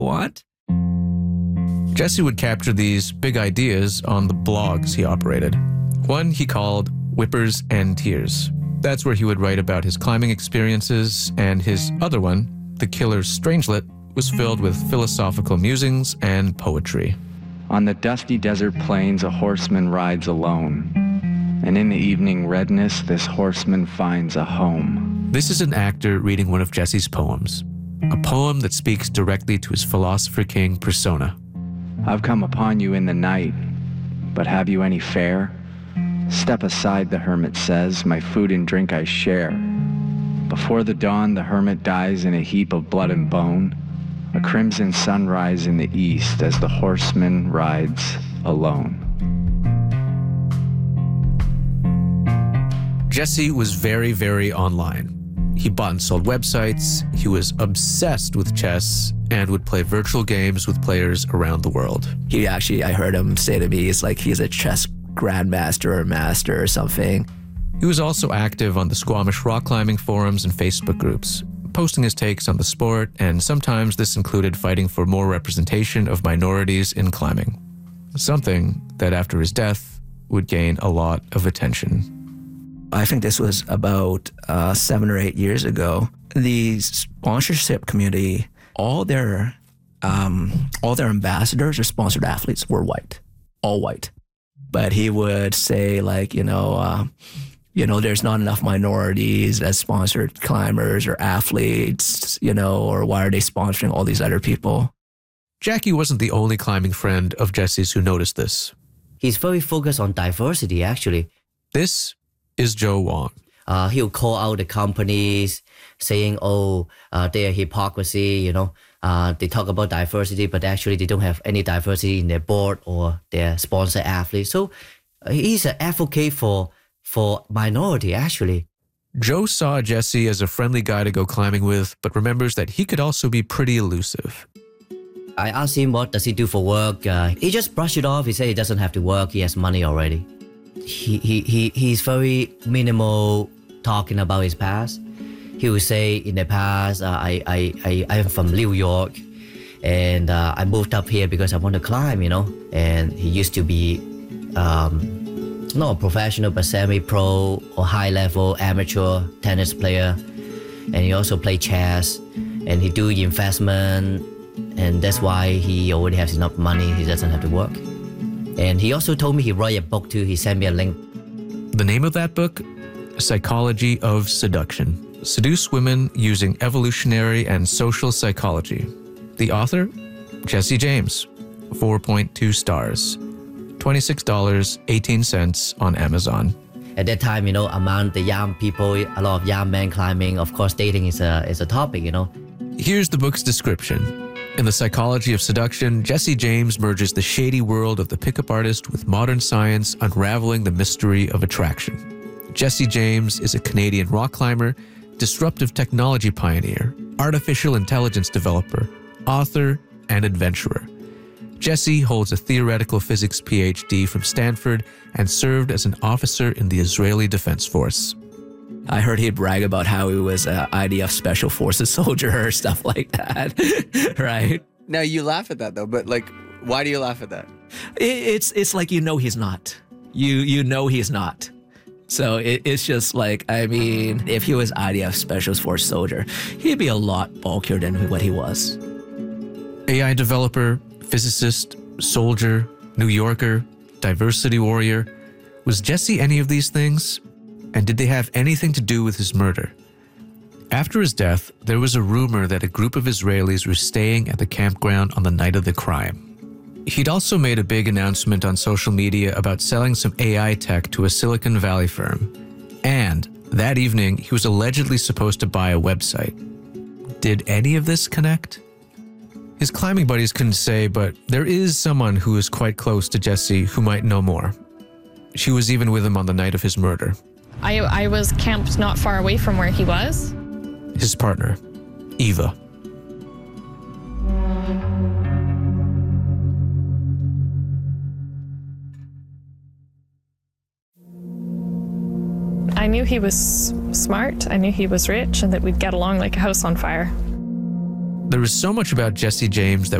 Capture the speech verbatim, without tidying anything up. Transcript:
What? Jesse would capture these big ideas on the blogs he operated. One he called Whippers and Tears. That's where he would write about his climbing experiences, and his other one, The Killer's Strangelet, was filled with philosophical musings and poetry. On the dusty desert plains, a horseman rides alone. And in the evening redness, this horseman finds a home. This is an actor reading one of Jesse's poems, a poem that speaks directly to his philosopher king persona. I've come upon you in the night, but have you any fare? Step aside, the hermit says, my food and drink I share. Before the dawn, the hermit dies in a heap of blood and bone. A crimson sunrise in the east as the horseman rides alone. Jesse was very, very online. He bought and sold websites, he was obsessed with chess, and would play virtual games with players around the world. He actually, I heard him say to me, it's like he's a chess grandmaster or master or something. He was also active on the Squamish rock climbing forums and Facebook groups, posting his takes on the sport, and sometimes this included fighting for more representation of minorities in climbing. Something that after his death would gain a lot of attention. I think this was about uh, seven or eight years ago. The sponsorship community, all their um, all their ambassadors or sponsored athletes were white, all white. But he would say, like, you know, uh, you know, there's not enough minorities as sponsored climbers or athletes, you know, or why are they sponsoring all these other people? Jackie wasn't the only climbing friend of Jesse's who noticed this. He's very focused on diversity, actually. This is Joe Wong. Uh, he'll call out the companies saying, oh, uh, they're hypocrisy, you know. Uh, they talk about diversity, but actually they don't have any diversity in their board or their sponsor athletes. So uh, he's an advocate for, for minority, actually. Joe saw Jesse as a friendly guy to go climbing with, but remembers that he could also be pretty elusive. I asked him what does he do for work. Uh, he just brushed it off. He said he doesn't have to work. He has money already. He, he, he, he's very minimal talking about his past. He would say, in the past, uh, I, I, I, I am from New York, and uh, I moved up here because I want to climb, you know. And he used to be um, not a professional, but semi-pro or high-level amateur tennis player. And he also played chess, and he do investment, and that's why he already has enough money. He doesn't have to work. And he also told me he wrote a book too. He sent me a link. The name of that book? Psychology of Seduction. Seduce Women Using Evolutionary and Social Psychology. The author? Jesse James. four point two stars. twenty-six dollars and eighteen cents on Amazon. At that time, you know, among the young people, a lot of young men climbing, of course, dating is a, is a topic, you know. Here's the book's description. In The Psychology of Seduction, Jesse James merges the shady world of the pickup artist with modern science, unraveling the mystery of attraction. Jesse James is a Canadian rock climber, disruptive technology pioneer, artificial intelligence developer, author, and adventurer. Jesse holds a theoretical physics P H D from Stanford and served as an officer in the Israeli Defense Force. I heard he'd brag about how he was an I D F Special Forces soldier or stuff like that, right? Now, you laugh at that, though, but, like, why do you laugh at that? It, it's it's like, you know he's not. You you know he's not. So it, it's just like, I mean, if he was I D F Special Forces soldier, he'd be a lot bulkier than what he was. A I developer, physicist, soldier, New Yorker, diversity warrior. Was Jesse any of these things? And did they have anything to do with his murder? After his death, there was a rumor that a group of Israelis were staying at the campground on the night of the crime. He'd also made a big announcement on social media about selling some A I tech to a Silicon Valley firm. And that evening, he was allegedly supposed to buy a website. Did any of this connect? His climbing buddies couldn't say, but there is someone who is quite close to Jesse who might know more. She was even with him on the night of his murder. I, I was camped not far away from where he was. His partner, Eva. I knew he was smart, I knew he was rich, and that we'd get along like a house on fire. There was so much about Jesse James that